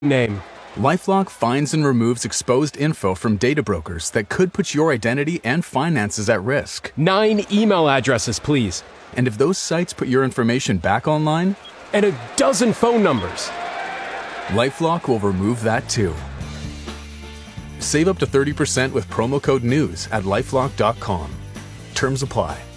name. LifeLock finds and removes exposed info from data brokers that could put your identity and finances at risk. 9 email addresses, please. And if those sites put your information back online, and a dozen phone numbers, LifeLock will remove that too. Save up to 30% with promo code NEWS at LifeLock.com. Terms apply.